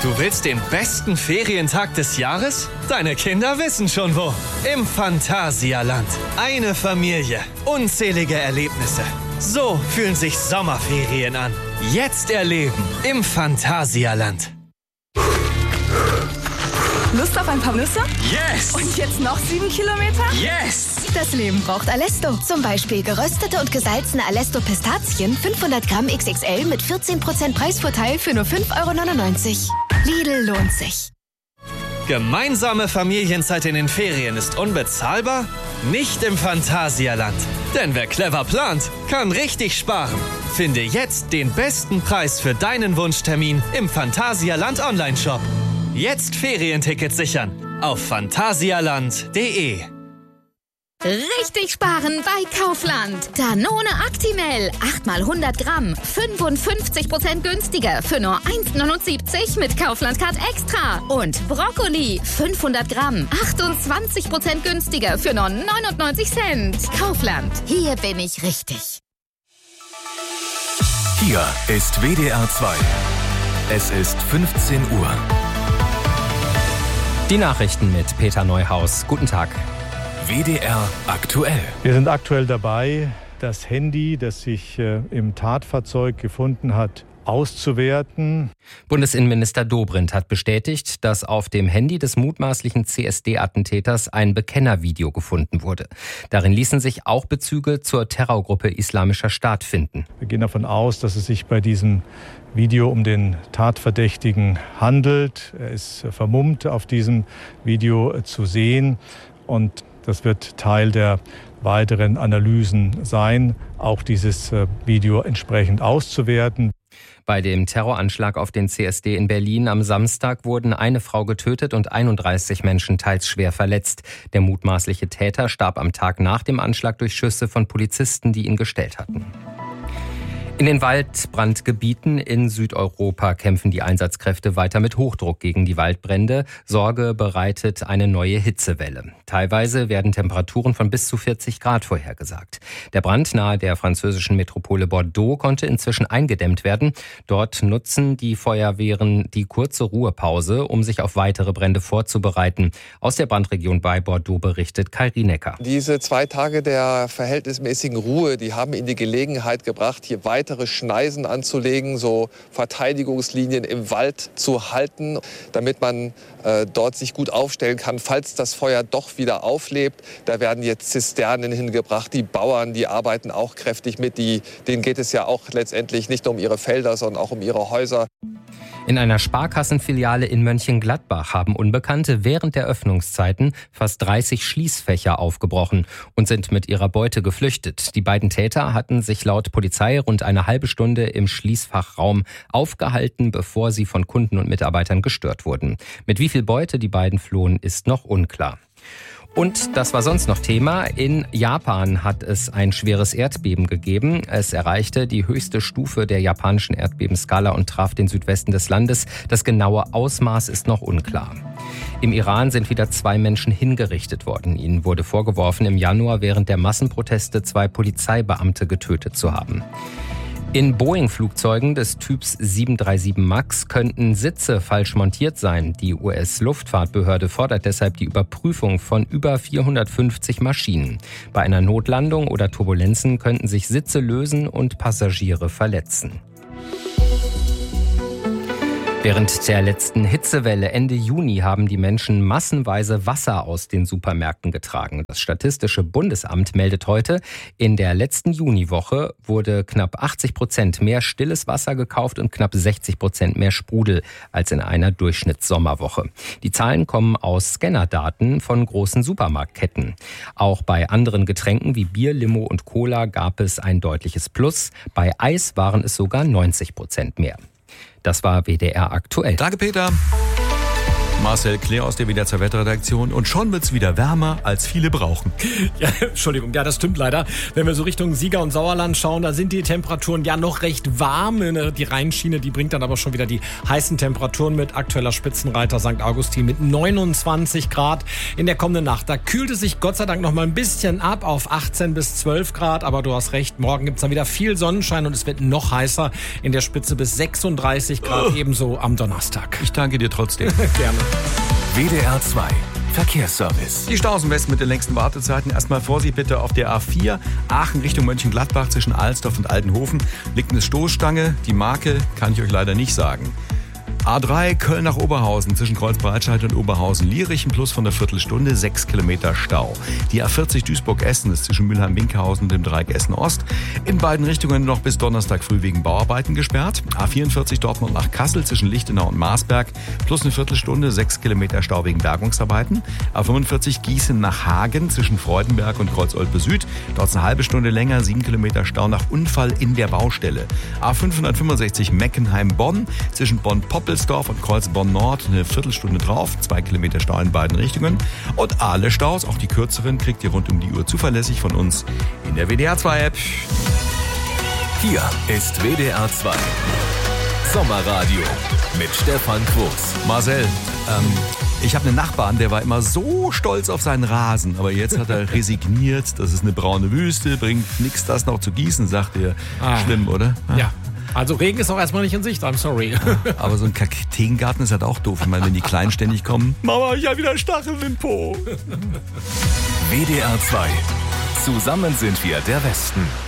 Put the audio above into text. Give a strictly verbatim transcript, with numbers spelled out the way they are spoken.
Du willst den besten Ferientag des Jahres? Deine Kinder wissen schon wo. Im Phantasialand. Eine Familie. Unzählige Erlebnisse. So fühlen sich Sommerferien an. Jetzt erleben im Phantasialand. Lust auf ein paar Nüsse? Yes! Und jetzt noch sieben Kilometer? Yes! Das Leben braucht Alesto. Zum Beispiel geröstete und gesalzene Alesto Pistazien, fünfhundert Gramm X X L mit vierzehn Prozent Preisvorteil für nur fünf Euro neunundneunzig. Lidl lohnt sich. Gemeinsame Familienzeit in den Ferien ist unbezahlbar? Nicht im Phantasialand. Denn wer clever plant, kann richtig sparen. Finde jetzt den besten Preis für deinen Wunschtermin im Phantasialand Online-Shop. Jetzt Ferientickets sichern auf phantasialand punkt de. Richtig sparen bei Kaufland. Danone Actimel. acht mal hundert Gramm. fünfundfünfzig Prozent günstiger für nur eins neunundsiebzig mit Kaufland-Card Extra. Und Brokkoli. fünfhundert Gramm. achtundzwanzig Prozent günstiger für nur neunundneunzig Cent. Kaufland. Hier bin ich richtig. Hier ist W D R zwei. Es ist fünfzehn Uhr. Die Nachrichten mit Peter Neuhaus. Guten Tag. W D R aktuell. Wir sind aktuell dabei, das Handy, das sich äh, im Tatfahrzeug gefunden hat, auszuwerten. Bundesinnenminister Dobrindt hat bestätigt, dass auf dem Handy des mutmaßlichen C S D-Attentäters ein Bekennervideo gefunden wurde. Darin ließen sich auch Bezüge zur Terrorgruppe Islamischer Staat finden. Wir gehen davon aus, dass es sich bei diesem Video um den Tatverdächtigen handelt. Er ist vermummt auf diesem Video zu sehen und das wird Teil der weiteren Analysen sein, auch dieses Video entsprechend auszuwerten. Bei dem Terroranschlag auf den C S D in Berlin am Samstag wurden eine Frau getötet und einunddreißig Menschen teils schwer verletzt. Der mutmaßliche Täter starb am Tag nach dem Anschlag durch Schüsse von Polizisten, die ihn gestellt hatten. In den Waldbrandgebieten in Südeuropa kämpfen die Einsatzkräfte weiter mit Hochdruck gegen die Waldbrände. Sorge bereitet eine neue Hitzewelle. Teilweise werden Temperaturen von bis zu vierzig Grad vorhergesagt. Der Brand nahe der französischen Metropole Bordeaux konnte inzwischen eingedämmt werden. Dort nutzen die Feuerwehren die kurze Ruhepause, um sich auf weitere Brände vorzubereiten. Aus der Brandregion bei Bordeaux berichtet Kai Rienecker. Diese zwei Tage der verhältnismäßigen Ruhe, die haben ihn die Gelegenheit gebracht, hier weiter weitere Schneisen anzulegen, so Verteidigungslinien im Wald zu halten, damit man äh, dort sich gut aufstellen kann, falls das Feuer doch wieder auflebt. Da werden jetzt Zisternen hingebracht. Die Bauern, die arbeiten auch kräftig mit. Die, denen geht es ja auch letztendlich nicht nur um ihre Felder, sondern auch um ihre Häuser. In einer Sparkassenfiliale in Mönchengladbach haben Unbekannte während der Öffnungszeiten fast dreißig Schließfächer aufgebrochen und sind mit ihrer Beute geflüchtet. Die beiden Täter hatten sich laut Polizei rund eine halbe Stunde im Schließfachraum aufgehalten, bevor sie von Kunden und Mitarbeitern gestört wurden. Mit wie viel Beute die beiden flohen, ist noch unklar. Und das war sonst noch Thema. In Japan hat es ein schweres Erdbeben gegeben. Es erreichte die höchste Stufe der japanischen Erdbebenskala und traf den Südwesten des Landes. Das genaue Ausmaß ist noch unklar. Im Iran sind wieder zwei Menschen hingerichtet worden. Ihnen wurde vorgeworfen, im Januar während der Massenproteste zwei Polizeibeamte getötet zu haben. In Boeing-Flugzeugen des Typs sieben drei sieben Max könnten Sitze falsch montiert sein. Die U S-Luftfahrtbehörde fordert deshalb die Überprüfung von über vierhundertfünfzig Maschinen. Bei einer Notlandung oder Turbulenzen könnten sich Sitze lösen und Passagiere verletzen. Während der letzten Hitzewelle Ende Juni haben die Menschen massenweise Wasser aus den Supermärkten getragen. Das Statistische Bundesamt meldet heute, in der letzten Juniwoche wurde knapp achtzig Prozent mehr stilles Wasser gekauft und knapp sechzig Prozent mehr Sprudel als in einer Durchschnittssommerwoche. Die Zahlen kommen aus Scannerdaten von großen Supermarktketten. Auch bei anderen Getränken wie Bier, Limo und Cola gab es ein deutliches Plus. Bei Eis waren es sogar neunzig Prozent mehr. Das war W D R aktuell. Danke, Peter. Marcel Claire aus der W D R zwei Wetterredaktion. Und schon wird's wieder wärmer, als viele brauchen. Ja, Entschuldigung, ja, das stimmt leider. Wenn wir so Richtung Sieger und Sauerland schauen, da sind die Temperaturen ja noch recht warm. Die Rheinschiene, die bringt dann aber schon wieder die heißen Temperaturen mit. Aktueller Spitzenreiter Sankt Augustin mit neunundzwanzig Grad in der kommenden Nacht. Da kühlt es sich Gott sei Dank noch mal ein bisschen ab auf achtzehn bis zwölf Grad. Aber du hast recht, morgen gibt's dann wieder viel Sonnenschein und es wird noch heißer in der Spitze bis sechsunddreißig Grad, oh. ebenso am Donnerstag. Ich danke dir trotzdem. Gerne. W D R zwei Verkehrsservice. Die Staus im Westen mit den längsten Wartezeiten. Erstmal Vorsicht bitte auf der A vier. Aachen Richtung Mönchengladbach zwischen Alsdorf und Altenhofen liegt eine Stoßstange. Die Marke kann ich euch leider nicht sagen. A drei Köln nach Oberhausen zwischen Kreuzbreitscheid und Oberhausen-Lierich ein Plus von der Viertelstunde, sechs Kilometer Stau. Die A vierzig Duisburg-Essen ist zwischen Mülheim-Winkhausen und dem Dreieck Essen-Ost in beiden Richtungen noch bis Donnerstag früh wegen Bauarbeiten gesperrt. A vierundvierzig Dortmund nach Kassel zwischen Lichtenau und Marsberg plus eine Viertelstunde, sechs Kilometer Stau wegen Bergungsarbeiten. A fünfundvierzig Gießen nach Hagen zwischen Freudenberg und Kreuz-Olpe-Süd. Dort eine halbe Stunde länger, sieben Kilometer Stau nach Unfall in der Baustelle. A fünfhundertfünfundsechzig Meckenheim-Bonn zwischen Bonn-Poppelsdorf und Kreuz-Bonn-Nord eine Viertelstunde drauf, zwei Kilometer Stau in beiden Richtungen. Und alle Staus, auch die kürzeren, kriegt ihr rund um die Uhr zuverlässig von uns in der W D R zwei App. Hier ist W D R zwei Sommerradio mit Stefan Quos. Marcel, ähm, ich habe einen Nachbarn, der war immer so stolz auf seinen Rasen, aber jetzt hat er resigniert, das ist eine braune Wüste, bringt nichts, das noch zu gießen, sagt er. Ah. Schlimm, oder? Ja. ja. Also Regen ist auch erstmal nicht in Sicht, I'm sorry. Aber so ein Kakteengarten ist halt auch doof. Ich meine, wenn die Kleinen ständig kommen, Mama, ich habe wieder Stacheln im Po. W D R zwei. Zusammen sind wir der Westen.